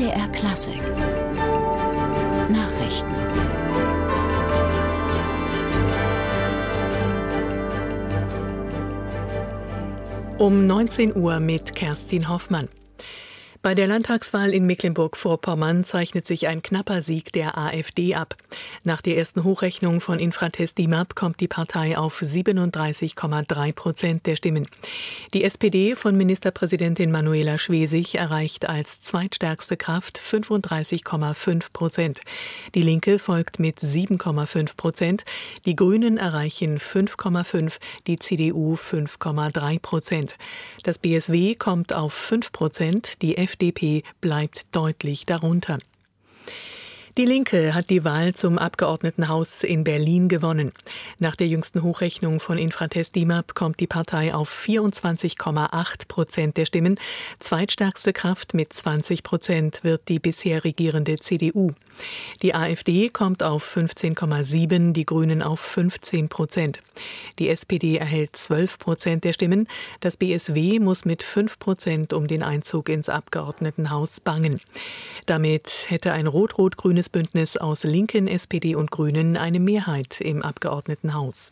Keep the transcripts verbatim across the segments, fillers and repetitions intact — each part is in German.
D R Klassik Nachrichten. Um neunzehn Uhr mit Kerstin Hoffmann. Bei der Landtagswahl in Mecklenburg-Vorpommern zeichnet sich ein knapper Sieg der AfD ab. Nach der ersten Hochrechnung von Infratest DIMAP kommt die Partei auf siebenunddreißig Komma drei Prozent der Stimmen. Die S P D von Ministerpräsidentin Manuela Schwesig erreicht als zweitstärkste Kraft fünfunddreißig Komma fünf Prozent. Die Linke folgt mit sieben Komma fünf Prozent, die Grünen erreichen fünf Komma fünf, die C D U fünf Komma drei Prozent. Das B S W kommt auf fünf Prozent, die F D P bleibt deutlich darunter. Die Linke hat die Wahl zum Abgeordnetenhaus in Berlin gewonnen. Nach der jüngsten Hochrechnung von Infratest DIMAP kommt die Partei auf vierundzwanzig Komma acht Prozent der Stimmen. Zweitstärkste Kraft mit zwanzig Prozent wird die bisher regierende C D U. Die AfD kommt auf fünfzehn Komma sieben, die Grünen auf fünfzehn Prozent. Die S P D erhält zwölf Prozent der Stimmen. Das B S W muss mit fünf Prozent um den Einzug ins Abgeordnetenhaus bangen. Damit hätte ein rot-rot-grünes Bündnis aus Linken, S P D und Grünen eine Mehrheit im Abgeordnetenhaus.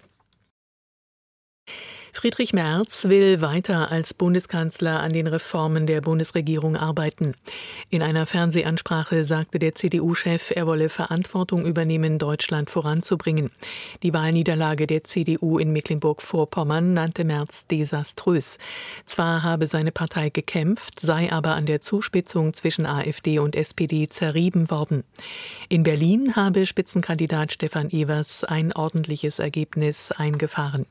Friedrich Merz will weiter als Bundeskanzler an den Reformen der Bundesregierung arbeiten. In einer Fernsehansprache sagte der C D U-Chef, er wolle Verantwortung übernehmen, Deutschland voranzubringen. Die Wahlniederlage der C D U in Mecklenburg-Vorpommern nannte Merz desaströs. Zwar habe seine Partei gekämpft, sei aber an der Zuspitzung zwischen AfD und S P D zerrieben worden. In Berlin habe Spitzenkandidat Stefan Evers ein ordentliches Ergebnis eingefahren.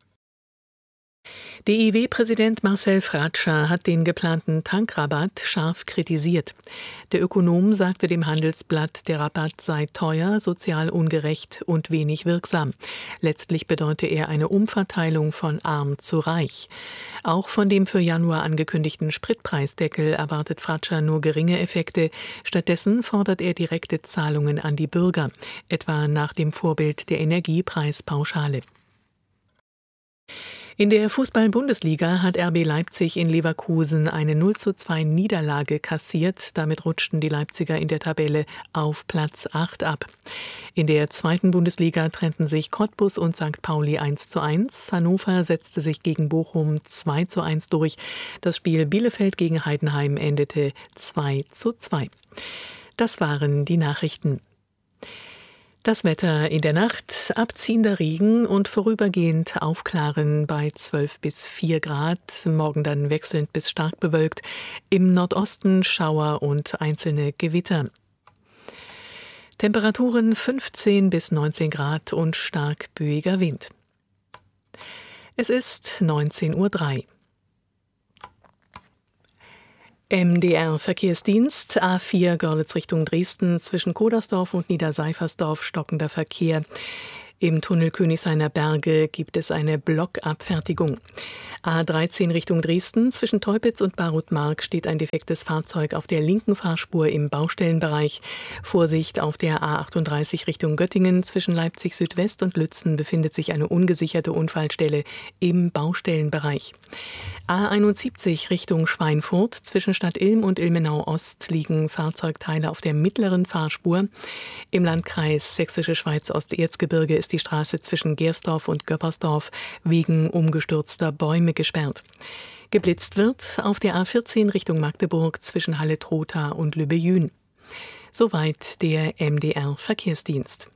D I W-Präsident Marcel Fratscher hat den geplanten Tankrabatt scharf kritisiert. Der Ökonom sagte dem Handelsblatt, der Rabatt sei teuer, sozial ungerecht und wenig wirksam. Letztlich bedeute er eine Umverteilung von arm zu reich. Auch von dem für Januar angekündigten Spritpreisdeckel erwartet Fratscher nur geringe Effekte. Stattdessen fordert er direkte Zahlungen an die Bürger, etwa nach dem Vorbild der Energiepreispauschale. In der Fußball-Bundesliga hat R B Leipzig in Leverkusen eine null zu zwei Niederlage kassiert. Damit rutschten die Leipziger in der Tabelle auf Platz acht ab. In der zweiten Bundesliga trennten sich Cottbus und Sankt Pauli eins zu eins. Hannover setzte sich gegen Bochum zwei zu eins durch. Das Spiel Bielefeld gegen Heidenheim endete zwei zu zwei. Das waren die Nachrichten. Das Wetter in der Nacht, abziehender Regen und vorübergehend aufklaren bei zwölf bis vier Grad. Morgen dann wechselnd bis stark bewölkt. Im Nordosten Schauer und einzelne Gewitter. Temperaturen fünfzehn bis neunzehn Grad und stark böiger Wind. Es ist neunzehn Uhr drei. M D R-Verkehrsdienst, A vier Görlitz Richtung Dresden, zwischen Kodersdorf und Niederseifersdorf stockender Verkehr. Im Tunnel Königshainer Berge gibt es eine Blockabfertigung. A dreizehn Richtung Dresden, zwischen Teupitz und Barutmark steht ein defektes Fahrzeug auf der linken Fahrspur im Baustellenbereich. Vorsicht auf der A achtunddreißig Richtung Göttingen, zwischen Leipzig Südwest und Lützen befindet sich eine ungesicherte Unfallstelle im Baustellenbereich. A einundsiebzig Richtung Schweinfurt, zwischen Stadt Ilm und Ilmenau Ost liegen Fahrzeugteile auf der mittleren Fahrspur. Im Landkreis Sächsische Schweiz-Osterzgebirge ist die Straße zwischen Gersdorf und Göppersdorf wegen umgestürzter Bäume gesperrt. Geblitzt wird auf der A vierzehn Richtung Magdeburg zwischen Halle-Trotha und Lübbejün. Soweit der M D R-Verkehrsdienst.